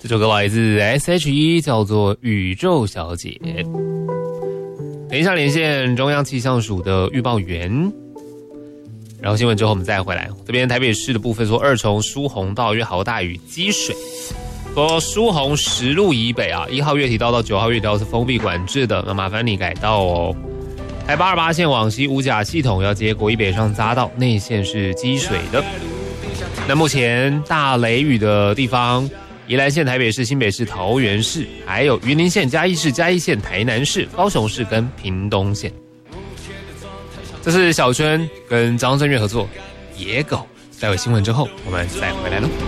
这首歌来自 S.H.E， 叫做《宇宙小姐》。等一下连线中央气象署的预报员，然后新闻之后我们再回来。这边台北市的部分说，二重疏洪道约豪大雨积水，说疏洪10路以北啊，1号月体道到9号月体道是封闭管制的，那麻烦你改道哦。台828线往西五甲系统要接国一北上匝道，内线是积水的。那目前大雷雨的地方，宜兰县、台北市、新北市、桃园市，还有云林县、嘉义市、嘉义县、台南市、高雄市跟屏东县。这是小春跟张震岳合作《野狗》。待会新闻之后，我们再回来喽。